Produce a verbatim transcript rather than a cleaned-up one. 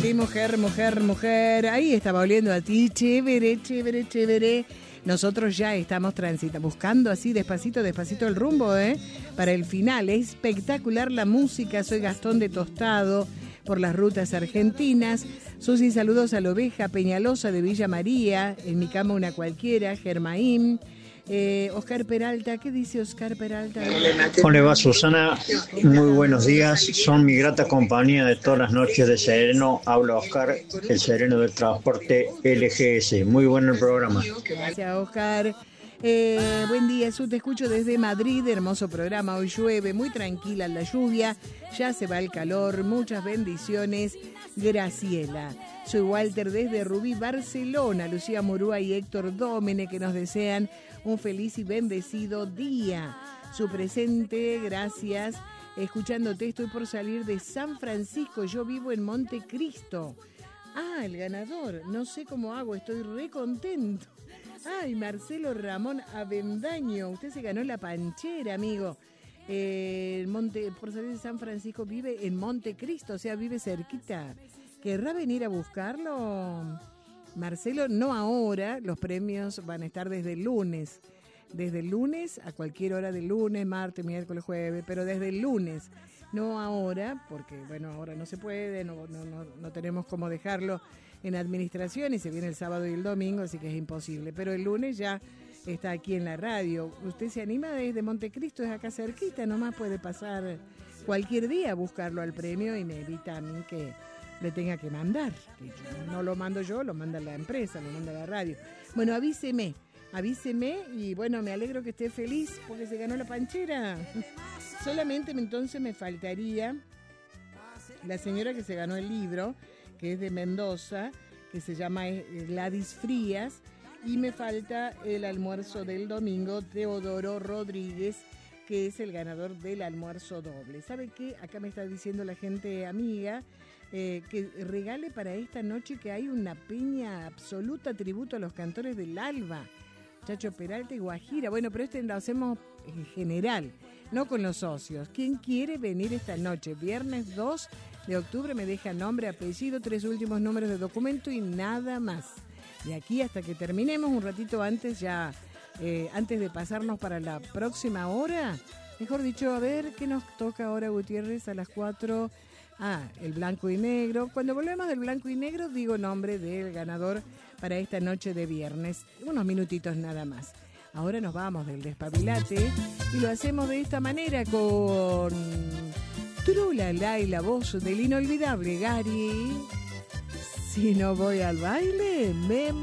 ti, mujer, mujer, mujer. Ahí estaba oliendo a ti, chévere, chévere, chévere. Nosotros ya estamos transitando, buscando así despacito, despacito el rumbo, ¿eh? Para el final. Es espectacular la música. Soy Gastón de Tostado, por las rutas argentinas. Susi, saludos a la oveja Peñalosa de Villa María. En mi cama una cualquiera, Germaín. Eh, Oscar Peralta, ¿qué dice Oscar Peralta? ¿Cómo le va, Susana? Muy buenos días, son mi grata compañía de todas las noches de sereno. Habla Oscar, el sereno del transporte L G S. Muy bueno el programa. Gracias, Oscar. Eh, buen día, Su, te escucho desde Madrid, hermoso programa, hoy llueve, muy tranquila la lluvia, ya se va el calor, muchas bendiciones, Graciela. Soy Walter desde Rubí, Barcelona, Lucía Murúa y Héctor Dómene que nos desean un feliz y bendecido día. Su presente, gracias. Escuchándote, estoy por salir de San Francisco, yo vivo en Montecristo. Ah, el ganador, no sé cómo hago, estoy re contento. Ay, Marcelo Ramón Avendaño, usted se ganó la panchera, amigo. Eh, Monte, por salir de San Francisco, vive en Montecristo, o sea, vive cerquita. ¿Querrá venir a buscarlo? Marcelo, no ahora, los premios van a estar desde el lunes. Desde el lunes a cualquier hora del lunes, martes, miércoles, jueves, pero desde el lunes. No ahora, porque bueno, ahora no se puede, no, no, no, no tenemos cómo dejarlo en administración y se viene el sábado y el domingo, así que es imposible. Pero el lunes ya está aquí en la radio. Usted se anima desde Montecristo, es acá cerquita, nomás puede pasar cualquier día a buscarlo al premio y me evita a mí que le tenga que mandar. Que yo, no lo mando yo, lo manda la empresa, lo manda la radio. Bueno, avíseme, avíseme y bueno, me alegro que esté feliz porque se ganó la panchera. Solamente entonces me faltaría la señora que se ganó el libro, que es de Mendoza, que se llama Gladys Frías, y me falta el almuerzo del domingo, Teodoro Rodríguez, que es el ganador del almuerzo doble. ¿Sabe qué? Acá me está diciendo la gente amiga eh, que regale para esta noche que hay una peña absoluta tributo a los cantores del Alba, Chacho Peralta y Guajira. Bueno, pero este lo hacemos en general, no con los socios. ¿Quién quiere venir esta noche? Viernes dos de octubre, me deja nombre, apellido, tres últimos números de documento y nada más. De aquí hasta que terminemos, un ratito antes ya, eh, antes de pasarnos para la próxima hora, mejor dicho, a ver, ¿qué nos toca ahora, Gutiérrez? A las cuatro, ah, el blanco y negro. Cuando volvemos del blanco y negro, digo nombre del ganador para esta noche de viernes. Unos minutitos nada más. Ahora nos vamos del despabilate y lo hacemos de esta manera con Trulala y la voz del inolvidable Gary. Si no voy al baile, me